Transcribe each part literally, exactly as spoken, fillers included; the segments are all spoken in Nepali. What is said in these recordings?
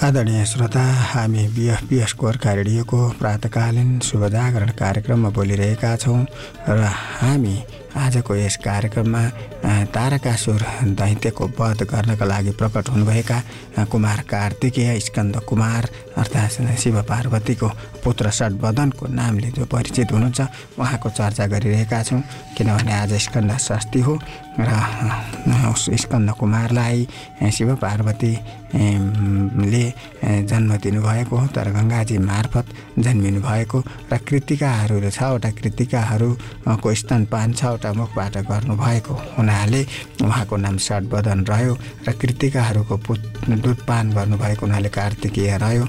आदरणीय श्रोता, हामी बिएफपीएस गोर्खा रेडियोको प्रातकालीन शुभ जागरण कार्यक्रममा बोलिरहेका छौँ र हामी आजको यस कार्यक्रममा तारकासुर दैत्यको वध गर्नका लागि प्रकट हुनुभएका कुमार कार्तिकेय स्कन्द कुमार अर्थात् शिव पार्वतीको पुत्र षड्वदनको नामले जो परिचित हुनुहुन्छ उहाँको चर्चा गरिरहेका छौँ। किनभने आज स्कन्द षष्ठी हो र स्कन्द कुमारलाई शिव पार्वतीले जन्म दिनुभएको हो, तर गङ्गाजी मार्फत जन्मिनु भएको र कृतिकाहरू छवटा कृतिकाहरूको स्तनपान छवटा मुखबाट गर्नुभएको हुनाले उहाँको नाम षड्वदन रह्यो र कृतिकाहरूको पुत दुधपान गर्नुभएको हुनाले कार्तिकेय रह्यो।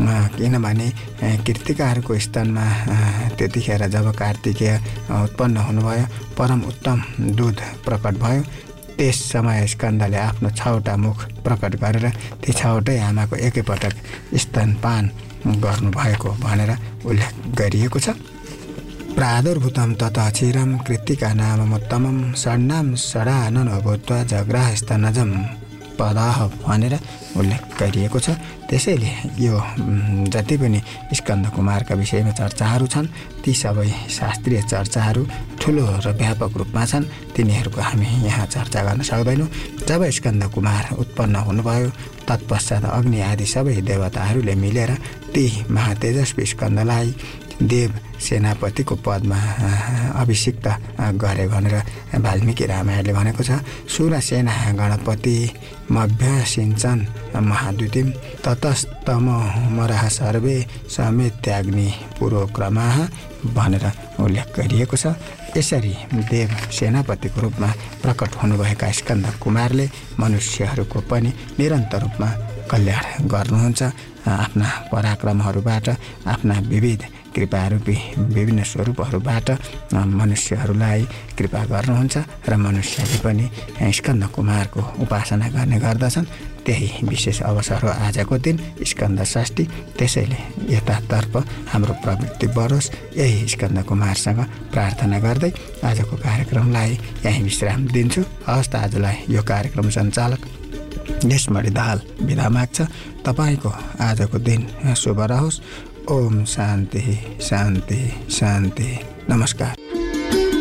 किनभने कृतिकाहरूको स्तनमा त्यतिखेर जब कार्तिकेय उत्पन्न हुनुभयो परम उत्तम दुध प्रकट भयो। त्यस समय स्कन्दले आफ्नो छवटा मुख प्रकट गरेर ती छवटै आमाको एकैपटक स्तनपान गर्नुभएको भनेर उल्लेख गरिएको छ। प्रादुर्भूतं ततः क्षीरं कृत्तिका नाममुत्तमं षड्नाम षडानन भूत्वा जग्राहस्तनजं पदाह भनेर उल्लेख गरिएको छ। त्यसैले यो जति पनि स्कन्द कुमारका विषयमा चर्चाहरू छन् ती सबै शास्त्रीय चर्चाहरू ठुलो र व्यापक रूपमा छन्, तिनीहरूको हामी यहाँ चर्चा गर्न सक्दैनौँ। जब स्कन्द कुमार उत्पन्न हुनुभयो तत्पश्चात अग्नि आदि सबै देवताहरूले मिलेर ती महातेजस्वी स्कन्दलाई देव सेनापतिको पदमा अभिषिक्त गरे भनेर वाल्मीकि रामायणले भनेको छ। सुर सेना गणपति मभ्यसिञ्चन महाद्युतिम ततस्तम मराह सर्वे समेत्याग्नि पुरोक्रमा भनेर उल्लेख गरिएको छ। यसरी देव सेनापतिको रूपमा प्रकट हुनुभएका स्कन्द कुमारले मनुष्यहरूको पनि निरन्तर रूपमा कल्याण गर्नुहुन्छ। आफ्ना पराक्रमहरूबाट आफ्ना विविध कृपारूपी विभिन्न स्वरूपहरूबाट मनुष्यहरूलाई कृपा गर्नुहुन्छ र मनुष्यले पनि स्कन्द कुमारको उपासना गर्ने गर्दछन्। त्यही विशेष अवसर हो आजको दिन स्कन्द षष्ठी। त्यसैले यतातर्फ हाम्रो प्रवृत्ति बढोस् यही स्कन्द कुमारसँग प्रार्थना गर्दै आजको कार्यक्रमलाई यहीँ विश्राम दिन्छु। हवस् त आजलाई यो कार्यक्रम सञ्चालक यसमणि दाहाल बिदा माग्छ। तपाईँको आजको दिन शुभ रहोस्। ओम शान्ति शान्ति शान्ति। नमस्कार।